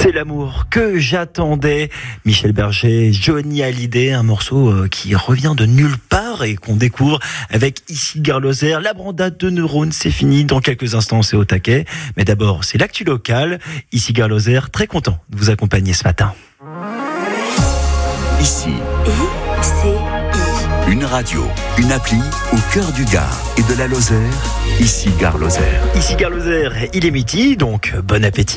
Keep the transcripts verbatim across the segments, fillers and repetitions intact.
C'est l'amour que j'attendais. Michel Berger, Johnny Hallyday, un morceau qui revient de nulle part et qu'on découvre avec Ici Gare Lozère. La brandade de neurones, c'est fini. Dans quelques instants, c'est au taquet. Mais d'abord, c'est l'actu local. Ici Gare Lozère, très content de vous accompagner ce matin. Ici. I C I. Une radio, une appli au cœur du Gard et de la Lozère. Ici Gare Lozère. Ici Gare Lozère, il est midi, donc bon appétit.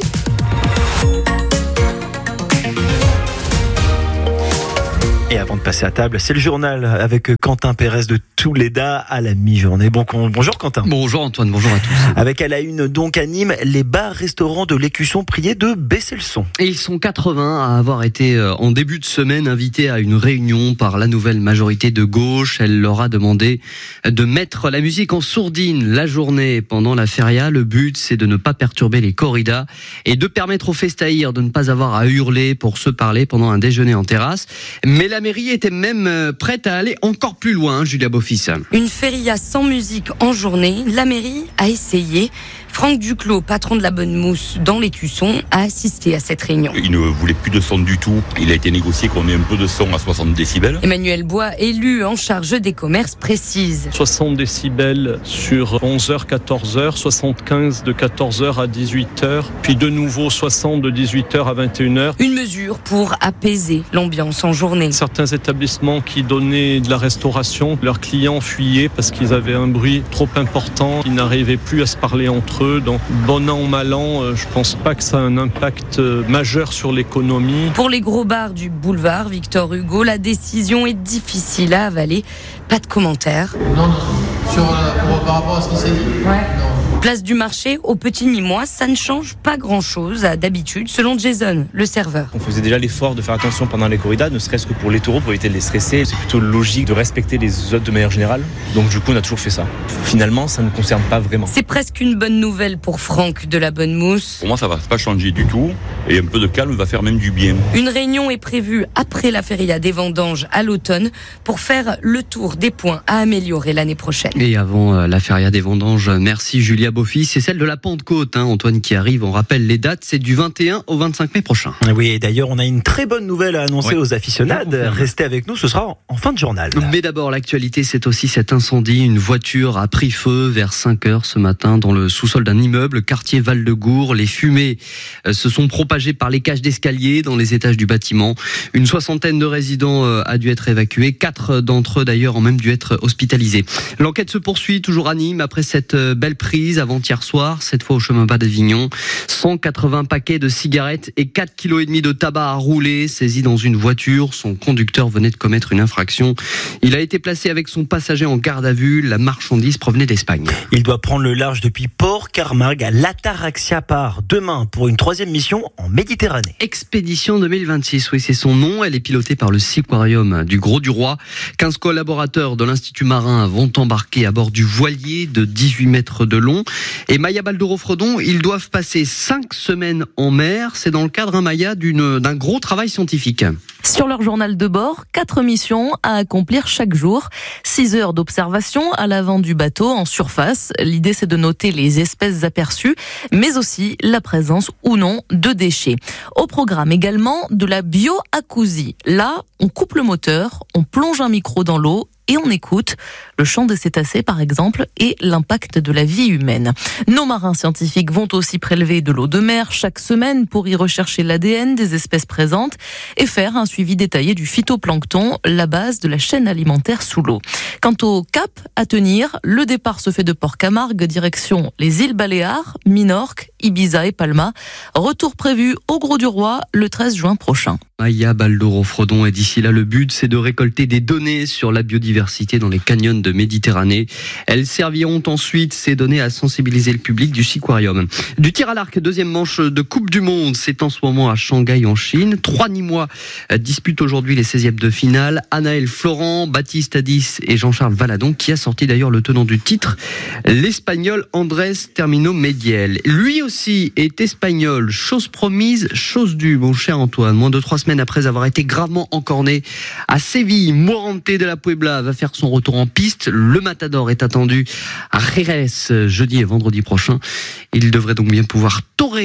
Et avant de passer à table, c'est le journal avec Quentin Pérez de Touleda à la mi-journée. Bon, bonjour Quentin. Bonjour Antoine, bonjour à tous. Avec à la une donc à Nîmes, les bars-restaurants de l'Écusson priés de baisser le son. Et ils sont quatre-vingts à avoir été en début de semaine invités à une réunion par la nouvelle majorité de gauche. Elle leur a demandé de mettre la musique en sourdine la journée pendant la feria. Le but, c'est de ne pas perturber les corridas et de permettre aux festaïrs de ne pas avoir à hurler pour se parler pendant un déjeuner en terrasse. Mais la mairie était même prête à aller encore plus loin, Julia Beaufils. Une feria sans musique en journée, la mairie a essayé. Franck Duclos, patron de la Bonne Mousse dans l'Écusson, a assisté à cette réunion. Il ne voulait plus de son du tout. Il a été négocié qu'on ait un peu de son à soixante décibels. Emmanuel Bois, élu en charge des commerces, précise. soixante décibels sur onze heures, quatorze heures, soixante-quinze de quatorze heures à dix-huit heures, puis de nouveau soixante de dix-huit heures à vingt et une heures. Une mesure pour apaiser l'ambiance en journée. Certains établissements qui donnaient de la restauration, leurs clients fuyaient parce qu'ils avaient un bruit trop important. Ils n'arrivaient plus à se parler entre eux. Donc, bon an, mal an, je pense pas que ça a un impact majeur sur l'économie. Pour les gros bars du boulevard Victor Hugo, la décision est difficile à avaler. Pas de commentaires. Non, non, sur, pour, par rapport à ce qui s'est dit. Ouais. Non. Place du marché au Petit Nîmois, ça ne change pas grand-chose à d'habitude, selon Jason, le serveur. On faisait déjà l'effort de faire attention pendant les corridas, ne serait-ce que pour les taureaux, pour éviter de les stresser. C'est plutôt logique de respecter les autres de manière générale. Donc du coup, on a toujours fait ça. Finalement, ça ne nous concerne pas vraiment. C'est presque une bonne nouvelle pour Franck de la Bonne Mousse. Pour moi, ça va pas changer du tout. Et un peu de calme va faire même du bien. Une réunion est prévue après la feria des vendanges à l'automne pour faire le tour des points à améliorer l'année prochaine. Et avant la feria des vendanges, merci Julia Beaufils. C'est celle de la Pentecôte, hein, Antoine, qui arrive. On rappelle les dates, c'est du vingt et un au vingt-cinq mai prochain. Oui, et d'ailleurs, on a une très bonne nouvelle à annoncer ouais. aux aficionados. Restez avec nous, ce sera en fin de journal. Mais d'abord, l'actualité, c'est aussi cet incendie. Une voiture a pris feu vers cinq heures ce matin dans le sous-sol d'un immeuble, quartier Val-de-Gour. Les fumées se sont propagées par les cages d'escalier dans les étages du bâtiment. Une soixantaine de résidents a dû être évacués. Quatre d'entre eux, d'ailleurs, ont même dû être hospitalisés. L'enquête se poursuit toujours à Nîmes après cette belle prise avant-hier soir, cette fois au chemin bas d'Avignon. cent quatre-vingts paquets de cigarettes et quatre virgule cinq kilos de tabac à rouler saisis dans une voiture. Son conducteur venait de commettre une infraction. Il a été placé avec son passager en garde à vue. La marchandise provenait d'Espagne. Il doit prendre le large depuis Port Camargue. L'Ataraxia part demain pour une troisième mission en Méditerranée. Expédition deux mille vingt-six, oui, c'est son nom. Elle est pilotée par le Seaquarium du Gros du Roi. quinze collaborateurs de l'Institut marin vont embarquer à bord du voilier de dix-huit mètres de long. Et Maya Baldoro-Fredon, ils doivent passer cinq semaines en mer. C'est dans le cadre, hein, Maya, d'une, d'un gros travail scientifique. Sur leur journal de bord, quatre missions à accomplir chaque jour. Six heures d'observation à l'avant du bateau, en surface. L'idée, c'est de noter les espèces aperçues, mais aussi la présence ou non de déchets. Au programme également de la bioacousie. Là, on coupe le moteur, on plonge un micro dans l'eau et on écoute le chant des cétacés, par exemple, et l'impact de la vie humaine. Nos marins scientifiques vont aussi prélever de l'eau de mer chaque semaine pour y rechercher l'A D N des espèces présentes et faire un suivi détaillé du phytoplancton, la base de la chaîne alimentaire sous l'eau. Quant au cap à tenir, le départ se fait de Port Camargue, direction les îles Baléares, Minorque, Ibiza et Palma. Retour prévu au Gros du Roi le treize juin prochain. Maya Baldoro-Fredon, et d'ici là, le but, c'est de récolter des données sur la biodiversité dans les canyons de Méditerranée. Elles serviront ensuite, ces données, à sensibiliser le public du Seaquarium. Du tir à l'arc, deuxième manche de Coupe du Monde, c'est en ce moment à Shanghai en Chine. Trois Nîmois disputent aujourd'hui les seizièmes de finale. Anaël Florent, Baptiste Hadis et Jean-Charles Valadon, qui a sorti d'ailleurs le tenant du titre, l'Espagnol Andrés Termino Mediel. Lui aussi est espagnol, chose promise, chose due, mon cher Antoine. Moins de trois semaines après avoir été gravement encorné à Séville, Morante de la Puebla va faire son retour en piste. Le Matador est attendu à Jerez jeudi et vendredi prochain. Il devrait donc bien pouvoir torer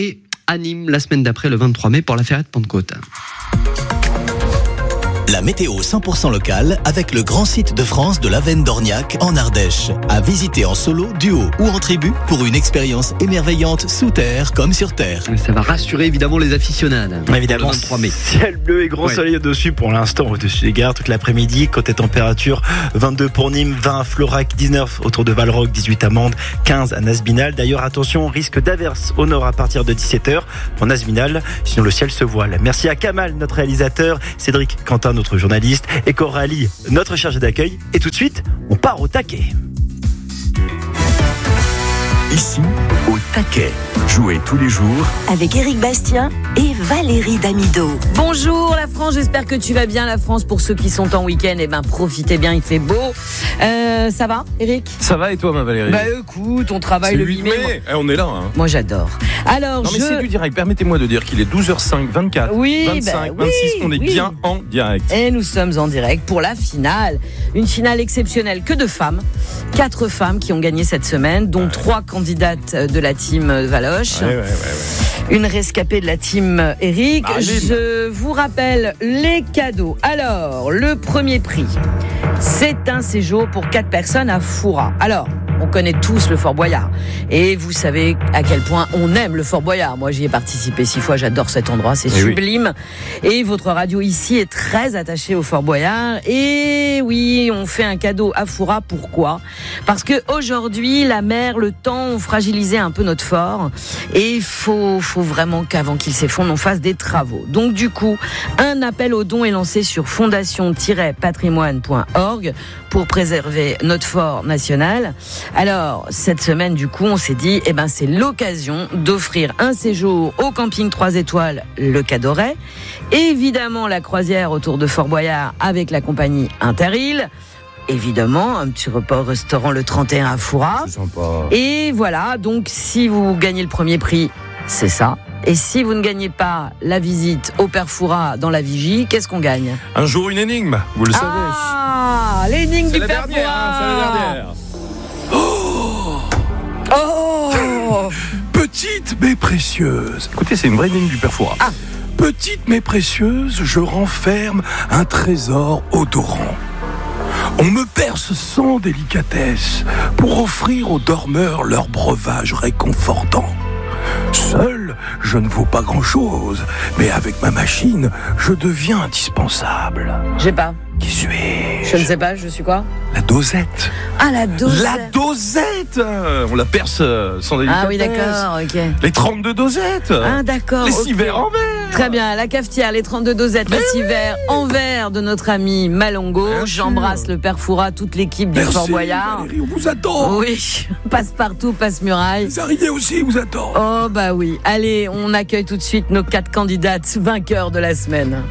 à Nîmes la semaine d'après, le vingt-trois mai, pour la Ferrette Pentecôte. La météo cent pour cent locale avec le grand site de France de l'Avenne d'Orniac en Ardèche. À visiter en solo, duo ou en tribu pour une expérience émerveillante sous terre comme sur terre. Ça va rassurer évidemment les aficionades. Évidemment, le vingt-trois mai. Ciel bleu et grand ouais. soleil au-dessus pour l'instant au-dessus des gares toute l'après-midi. Côté température, vingt-deux pour Nîmes, vingt à Florac, dix-neuf autour de Valroc, dix-huit à Mende, quinze à Nasbinal. D'ailleurs, attention, risque d'averse au nord à partir de dix-sept heures pour Nasbinal. Sinon, le ciel se voile. Merci à Kamal, notre réalisateur, Cédric Quentin, notre journaliste, et Coralie, notre chargée d'accueil. Et tout de suite, on part au taquet. Ici, au taquet. Jouez tous les jours avec Éric Bastien et Valérie Damido. Bonjour la France, j'espère que tu vas bien la France. Pour ceux qui sont en week-end, eh ben, profitez bien, il fait beau. Euh, ça va Éric ? Ça va et toi ma Valérie ? Bah écoute, on travaille c'est le huit mai. mai. Eh, on est là. Hein. Moi j'adore. Alors, non mais je... c'est du direct, permettez-moi de dire qu'il est douze heures cinq, vingt-quatre, oui, vingt-cinq, bah, vingt-six, oui, on est oui. bien en direct. Et nous sommes en direct pour la finale. Une finale exceptionnelle, que de femmes. Quatre femmes qui ont gagné cette semaine, dont ouais. trois candidates de la team Valoche. Ouais, ouais, ouais, ouais. Une rescapée de la team Eric. Je vous rappelle les cadeaux. Alors, le premier prix, c'est un séjour pour quatre personnes à Foura. Alors, on connaît tous le Fort Boyard. Et vous savez à quel point on aime le Fort Boyard. Moi, j'y ai participé six fois. J'adore cet endroit. C'est et sublime. Oui. Et votre radio ici est très attachée au Fort Boyard. Et oui, on fait un cadeau à Foura. Pourquoi ? Parce que aujourd'hui, la mer, le temps ont fragilisé un peu notre fort. Et il faut, faut vraiment qu'avant qu'il s'effondre, on fasse des travaux. Donc, du coup, un appel aux dons est lancé sur fondation tiret patrimoine point org pour préserver notre fort national. Alors, cette semaine, du coup, on s'est dit, eh ben, c'est l'occasion d'offrir un séjour au camping trois étoiles, le Cadoret. Évidemment, la croisière autour de Fort Boyard avec la compagnie Interilles. Évidemment, un petit repas au restaurant le trente et un à Foura. C'est sympa. Et voilà, donc, si vous gagnez le premier prix, c'est ça. Et si vous ne gagnez pas la visite au Père Foura dans la Vigie, qu'est-ce qu'on gagne ? Un jour, une énigme, vous le savez. Ah, l'énigme c'est du Père dernière, Foura. Hein, c'est la dernière. Oh, oh Petite mais précieuse. Écoutez, c'est une vraie énigme du Père Foura. Ah. Petite mais précieuse, je renferme un trésor odorant. On me perce sans délicatesse pour offrir aux dormeurs leur breuvage réconfortant. Seul, je ne vaux pas grand-chose, mais avec ma machine, je deviens indispensable. J'ai pas. Qui suis-je ? Je ne sais pas, je suis quoi ? La dosette. Ah, la dosette. La dosette. On la perce sans délicatesse. Ah oui, d'accord, ok. Les trente-deux dosettes. Ah, d'accord. Les okay. six verres en verre. Très bien, la cafetière, les trente-deux dosettes, les six verres en verre de notre ami Malongo. Bien J'embrasse sûr. Le Père Foura, toute l'équipe du Merci, Fort Boyard. Valérie, on vous attend. Oui, passe partout, passe muraille. Les araignées aussi vous attendent. Oh, bah oui. Allez, on accueille tout de suite nos quatre candidates vainqueurs de la semaine.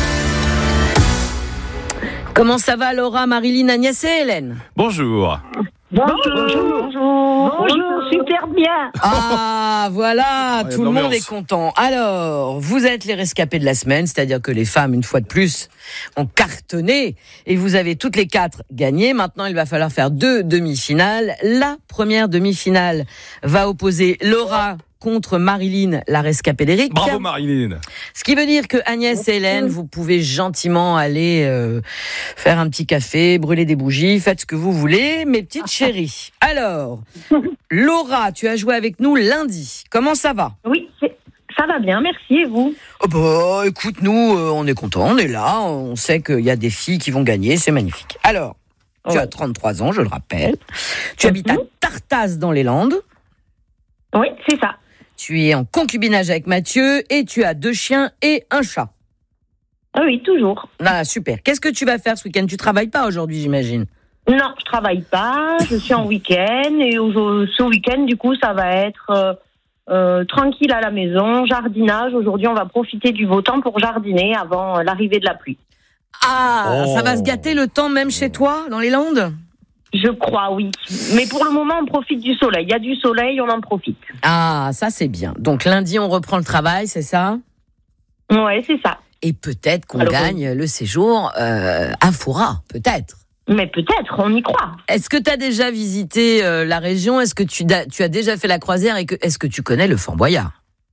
Comment ça va Laura, Marilyn, Agnès et Hélène ? Bonjour. Bonjour, bonjour, bonjour, bonjour, super bien. Ah, voilà, tout le monde est content. Alors, vous êtes les rescapés de la semaine, c'est-à-dire que les femmes, une fois de plus, ont cartonné et vous avez toutes les quatre gagné. Maintenant, il va falloir faire deux demi-finales. La première demi-finale va opposer Laura contre Marilyn, la rescapée d'Éric. Bravo Marilyn. Ce qui veut dire que Agnès et Hélène, vous pouvez gentiment aller euh, faire un petit café, brûler des bougies, faites ce que vous voulez, mes petites chéries. Alors, Laura, tu as joué avec nous lundi. Comment ça va ? Oui, c'est... ça va bien, merci, et vous ? Oh bah, écoute, nous, euh, on est contents, on est là, on sait qu'il y a des filles qui vont gagner, c'est magnifique. Alors, tu ouais. as trente-trois ans, je le rappelle. Tu mm-hmm. habites à Tartas dans les Landes. Oui, c'est ça. Tu es en concubinage avec Mathieu et tu as deux chiens et un chat. Ah oui, toujours. Ah, super. Qu'est-ce que tu vas faire ce week-end ? Tu travailles pas aujourd'hui, j'imagine ? Non, je travaille pas. Je suis en week-end et au, ce week-end, du coup, ça va être euh, euh, tranquille à la maison, jardinage. Aujourd'hui, on va profiter du beau temps pour jardiner avant l'arrivée de la pluie. Ah, oh. Ça va se gâter le temps même chez toi, dans les Landes ? Je crois, oui. Mais pour le moment, on profite du soleil. Il y a du soleil, on en profite. Ah, ça c'est bien. Donc lundi, on reprend le travail, c'est ça ? Ouais, c'est ça. Et peut-être qu'on Alors, gagne le séjour euh, à Foura, peut-être. Mais peut-être, on y croit. Est-ce que tu as déjà visité euh, la région ? Est-ce que tu, da- tu as déjà fait la croisière et que, est-ce que tu connais le Fort Boyard ?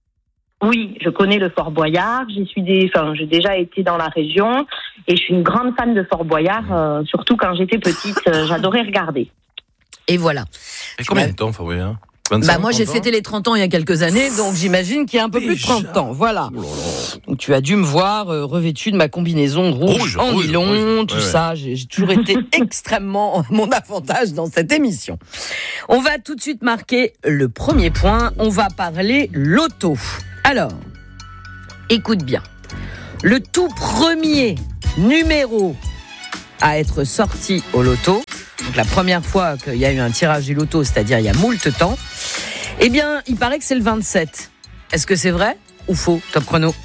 Oui, je connais le Fort Boyard. J'y suis des, enfin, j'ai déjà été dans la région et je suis une grande fan de Fort Boyard. Euh, surtout quand j'étais petite, euh, j'adorais regarder. Et voilà. Et combien de temps, Fort Boyard? Bah moi j'ai fêté les trente ans il y a quelques années, donc j'imagine qu'il y a un peu plus de trente ans, voilà. Donc tu as dû me voir euh, revêtu de ma combinaison rouge, rouge en rouge, nylon, rouge. tout ouais, ça, ouais. J'ai, j'ai toujours été extrêmement à mon avantage dans cette émission. On va tout de suite marquer le premier point, on va parler loto. Alors, écoute bien, le tout premier numéro à être sorti au loto, donc la première fois qu'il y a eu un tirage du loto, c'est-à-dire il y a moult temps, eh bien, il paraît que c'est le vingt-sept. Est-ce que c'est vrai ou faux, Top Chrono?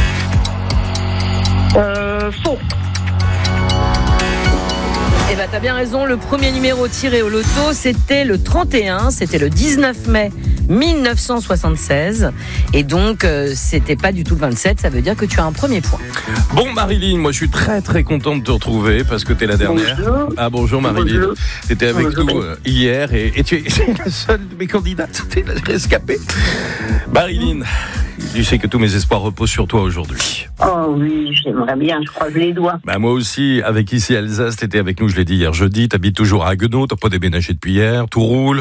Euh, faux. Eh ben, t'as bien raison, le premier numéro tiré au loto, c'était le trente et un, c'était le dix-neuf mai mille neuf cent soixante-seize, et donc euh, c'était pas du tout le vingt-sept, ça veut dire que tu as un premier point. Bon Marilyn, moi je suis très très content de te retrouver parce que t'es la dernière. Bonjour. Ah bonjour Marilyn, bonjour. T'étais avec bonjour. nous euh, hier et, et tu es la seule de mes candidates, t'es la rescapée. Marilyn, tu sais que tous mes espoirs reposent sur toi aujourd'hui. Oh oui, j'aimerais bien, je croise les doigts. Bah moi aussi, avec ici Alsace, t'étais avec nous, je l'ai dit hier jeudi, t'habites toujours à Haguenau, t'as pas déménagé depuis hier, tout roule.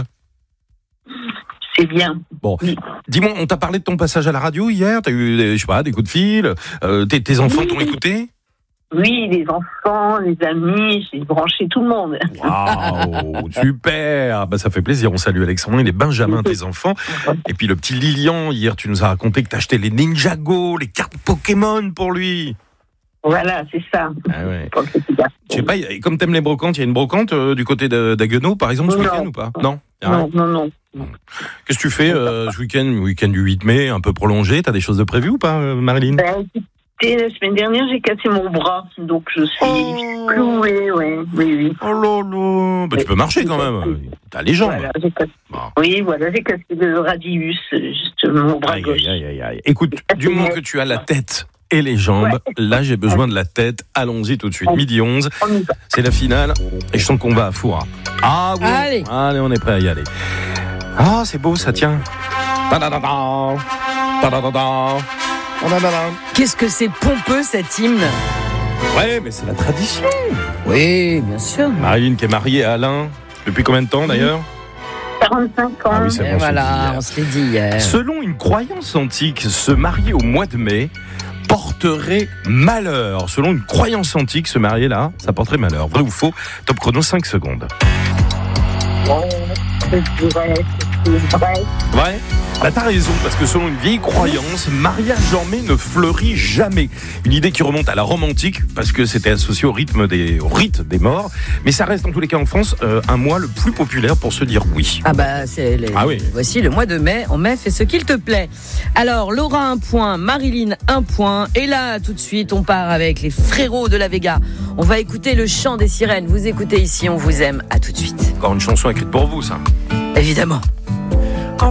C'est bien. Bon, oui. Dis-moi, on t'a parlé de ton passage à la radio hier, t'as eu, des, je sais pas, des coups de fil, euh, tes, tes enfants oui. t'ont écouté? Oui, les enfants, les amis, j'ai branché tout le monde. Waouh, super. Bah ça fait plaisir. On salue Alexandre, les Benjamin, tes enfants. Et puis le petit Lilian, hier tu nous as raconté que t'as acheté les Ninjago, les cartes Pokémon pour lui. Voilà, c'est ça. Ah ouais. Je sais pas, comme t'aimes les brocantes, il y a une brocante euh, du côté de, d'Haguenau, par exemple, ce non. week-end ou pas? Non. Non, non, non, non. Qu'est-ce que tu fais euh, ce week-end, week-end du huit mai, un peu prolongé? T'as des choses de prévues ou pas, euh, Marilyn? Ben, la semaine dernière, j'ai cassé mon bras, donc je suis oh. clouée, ouais. Oui, oui. Oh là là. Bah, oui. Tu peux marcher quand même. T'as les jambes. Voilà, j'ai cassé... bon. Oui, voilà, j'ai cassé le radius, juste mon bras aïe, gauche. Aïe, aïe, aïe. Écoute, du moment que tu as la tête et les jambes, ouais. Là, j'ai besoin de la tête. Allons-y tout de suite. midi onze, c'est la finale. Et je sens qu'on va à Foura. Ah oui. Allez. Allez, on est prêt à y aller. Ah, c'est beau, ça tient. Ta-da-da-da. Ta-da-da-da. Qu'est-ce que c'est pompeux cet hymne? Ouais, mais c'est la tradition. Oui, bien sûr. Marilyn qui est mariée à Alain. Depuis combien de temps d'ailleurs? quarante-cinq ans. Ah oui, c'est bon, voilà, on se l'est dit hier. Selon une croyance antique, se marier au mois de mai porterait malheur. Selon une croyance antique, se marier là, ça porterait malheur. Vrai ou faux? Top chrono, cinq secondes. Oh, c'est vrai, c'est vrai. Ouais. Bah t'as raison, parce que selon une vieille croyance, mariage en mai ne fleurit jamais. Une idée qui remonte à la Rome antique, parce que c'était associé au rythme des, au rite des morts. Mais ça reste en tous les cas en France euh, un mois le plus populaire pour se dire oui. Ah bah c'est les... ah oui. Voici le mois de mai. En mai, fais ce qu'il te plaît. Alors Laura un point, Marilyn un point. Et là tout de suite on part avec les frérots de la Vega. On va écouter le chant des sirènes. Vous écoutez ici, on vous aime. À tout de suite. Encore une chanson écrite pour vous, ça. Évidemment.